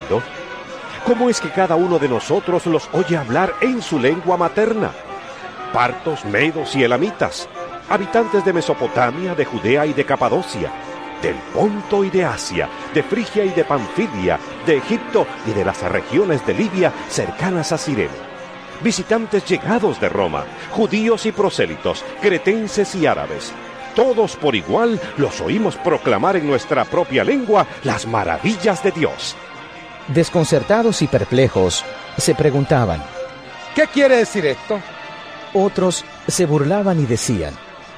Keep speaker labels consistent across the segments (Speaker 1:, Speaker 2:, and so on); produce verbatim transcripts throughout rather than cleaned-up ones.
Speaker 1: diciendo: ¿cómo es que cada uno de nosotros los oye hablar en su lengua materna? Partos, medos y elamitas, habitantes de Mesopotamia, de Judea y de Capadocia, del Ponto y de Asia, de Frigia y de Panfilia, de Egipto y de las regiones de Libia cercanas a Cirene. Visitantes llegados de Roma, judíos y prosélitos, cretenses y árabes. Todos por igual los oímos proclamar en nuestra propia lengua las maravillas de Dios.
Speaker 2: Desconcertados y perplejos, se preguntaban:
Speaker 3: ¿qué quiere decir esto?
Speaker 2: Otros se burlaban y decían: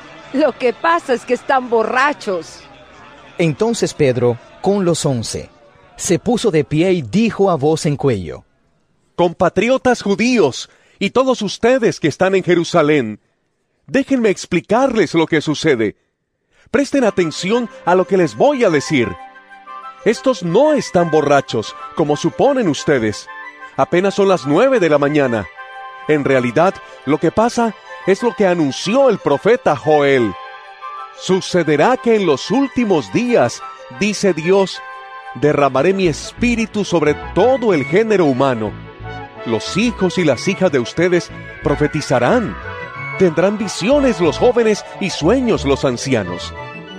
Speaker 4: lo que pasa es que están borrachos.
Speaker 2: Entonces Pedro, con los once, se puso de pie y dijo a voz en cuello:
Speaker 5: compatriotas judíos y todos ustedes que están en Jerusalén, déjenme explicarles lo que sucede. Presten atención a lo que les voy a decir. Estos no están borrachos, como suponen ustedes. Apenas son las nueve de la mañana. En realidad, lo que pasa es lo que anunció el profeta Joel. Sucederá que en los últimos días, dice Dios, derramaré mi espíritu sobre todo el género humano. Los hijos y las hijas de ustedes profetizarán. Tendrán visiones los jóvenes y sueños los ancianos.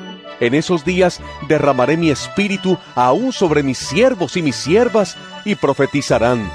Speaker 5: En esos días derramaré mi espíritu aún sobre mis siervos y mis siervas, y profetizarán.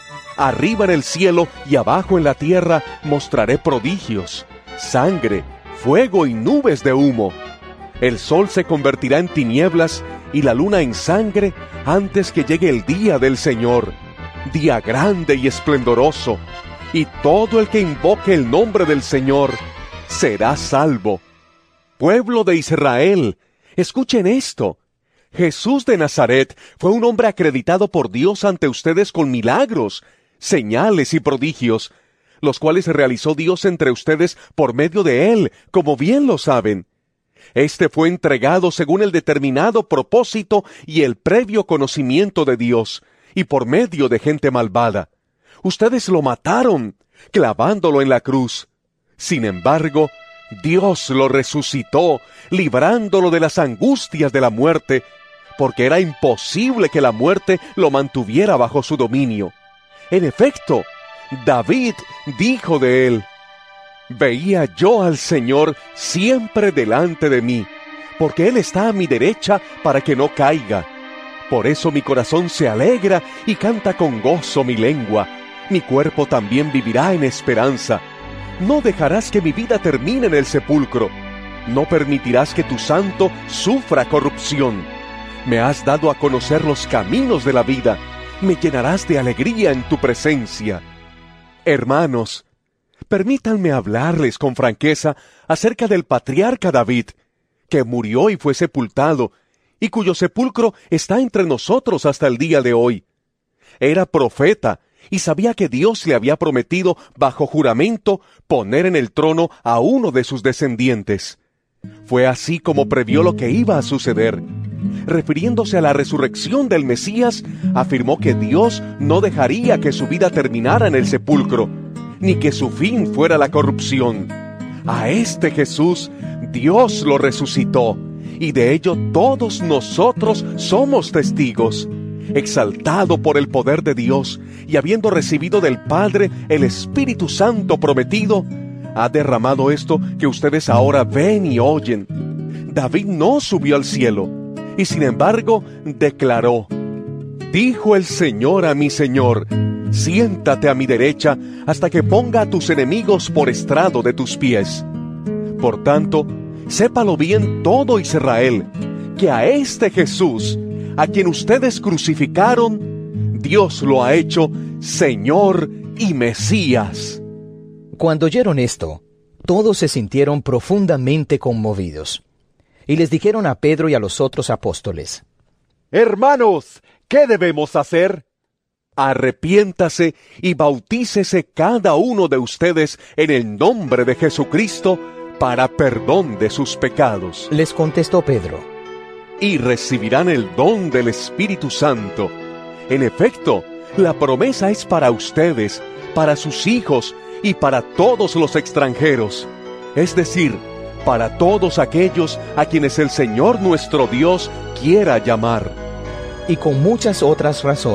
Speaker 5: Arriba en el cielo y abajo en la tierra mostraré prodigios, sangre, fuego y nubes de humo. El sol se convertirá en tinieblas y la luna en sangre antes que llegue el día del Señor, día grande y esplendoroso, y todo el que invoque el nombre del Señor será salvo. Pueblo de Israel, escuchen esto. Jesús de Nazaret fue un hombre acreditado por Dios ante ustedes con milagros, señales y prodigios, los cuales realizó Dios entre ustedes por medio de él, como bien lo saben. Este fue entregado según el determinado propósito y el previo conocimiento de Dios, y por medio de gente malvada. Ustedes lo mataron, clavándolo en la cruz. Sin embargo, Dios lo resucitó, librándolo de las angustias de la muerte, porque era imposible que la muerte lo mantuviera bajo su dominio. En efecto, David dijo de él: veía yo al Señor siempre delante de mí, porque Él está a mi derecha para que no caiga. Por eso mi corazón se alegra y canta con gozo mi lengua. Mi cuerpo también vivirá en esperanza. No dejarás que mi vida termine en el sepulcro. No permitirás que tu santo sufra corrupción. Me has dado a conocer los caminos de la vida. Me llenarás de alegría en tu presencia. Hermanos, permítanme hablarles con franqueza acerca del patriarca David, que murió y fue sepultado, y cuyo sepulcro está entre nosotros hasta el día de hoy. Era profeta, y sabía que Dios le había prometido, bajo juramento, poner en el trono a uno de sus descendientes. Fue así como previó lo que iba a suceder. Refiriéndose a la resurrección del Mesías, afirmó que Dios no dejaría que su vida terminara en el sepulcro, ni que su fin fuera la corrupción. A este Jesús, Dios lo resucitó, y de ello todos nosotros somos testigos. Exaltado por el poder de Dios, y habiendo recibido del Padre el Espíritu Santo prometido, ha derramado esto que ustedes ahora ven y oyen. David no subió al cielo, y sin embargo declaró: dijo el Señor a mi Señor, siéntate a mi derecha hasta que ponga a tus enemigos por estrado de tus pies. Por tanto, sépalo bien todo Israel, que a este Jesús, a quien ustedes crucificaron, Dios lo ha hecho Señor y Mesías.
Speaker 2: Cuando oyeron esto, todos se sintieron profundamente conmovidos, y les dijeron a Pedro y a los otros apóstoles:
Speaker 5: Hermanos, ¿qué debemos hacer? Arrepiéntase y bautícese cada uno de ustedes en el nombre de Jesucristo para perdón de sus pecados.
Speaker 2: Les contestó Pedro:
Speaker 5: y recibirán el don del Espíritu Santo. En efecto, la promesa es para ustedes, para sus hijos y para todos los extranjeros, es decir, para todos aquellos a quienes el Señor nuestro Dios quiera llamar.
Speaker 2: Y con muchas otras razones